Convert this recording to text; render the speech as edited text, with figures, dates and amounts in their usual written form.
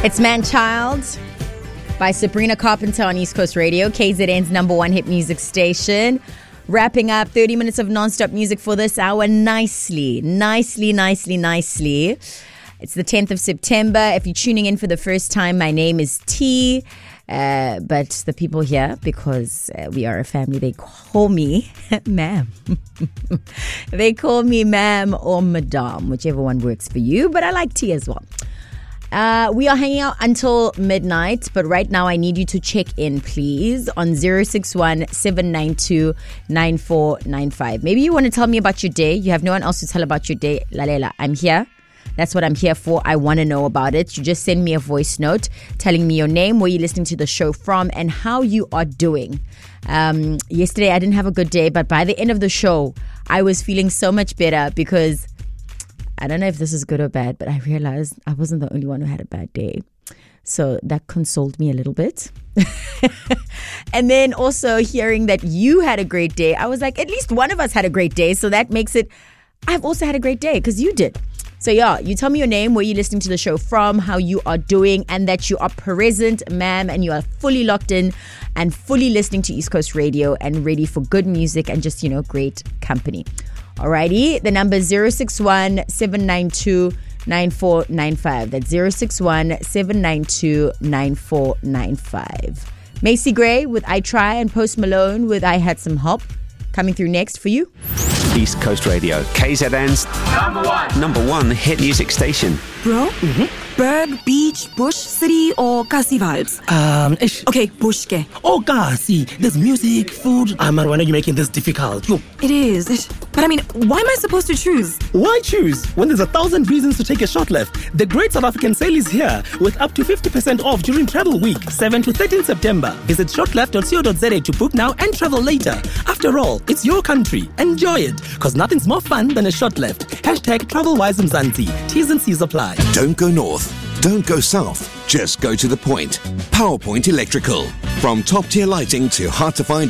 It's Man Child by Sabrina Carpenter on East Coast Radio, KZN's number one hit music station. Wrapping up 30 minutes of non-stop music for this hour nicely. It's the 10th of September. If you're tuning in for the first time, my name is T. But the people here, because we are a family, they call me ma'am. They call me ma'am or madame, whichever one works for you. But I like T as well. We are hanging out until midnight, but right now I need you to check in, please, on 061-792-9495. Maybe you want to tell me about your day. You have no one else to tell about your day. Lalela, I'm here. That's what I'm here for. I want to know about it. You just send me a voice note telling me your name, where you're listening to the show from, and how you are doing. Yesterday I didn't have a good day, but by the end of the show, I was feeling so much better because I don't know if this is good or bad, but I realized I wasn't the only one who had a bad day. So that consoled me a little bit. And then also hearing that you had a great day, I was like, at least one of us had a great day. So that makes it, I've also had a great day because you did. So yeah, you tell me your name, where you're listening to the show from, how you are doing, and that you are present, ma'am, and you are fully locked in and fully listening to East Coast Radio and ready for good music and just, great company. Alrighty, the number is 061-792-9495. That's 061-792-9495. Macy Gray with I Try and Post Malone with I Had Some Help. Coming through next for you. East Coast Radio, KZN's number one hit music station. Bro? Berg, beach, bush, city, or Kasi vibes? Okay, bush ke. Oh, Kasi, there's music, food. Amar, why are you making this difficult? Yo. It is. But why am I supposed to choose? Why choose when there's 1,000 reasons to take a short left? The Great South African Sale is here with up to 50% off during Travel Week, 7 to 13 September. Visit shortleft.co.za to book now and travel later. After all, it's your country. Enjoy it, because nothing's more fun than a short left. #TravelWise Mzansi. T's and C's apply. Don't go north. Don't go south. Just go to the point. PowerPoint Electrical. From top-tier lighting to hard-to-find